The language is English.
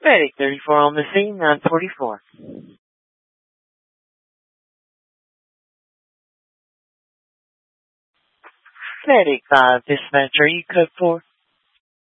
Medic 34 on the scene, 944. Medic 5, dispatcher, you code 4.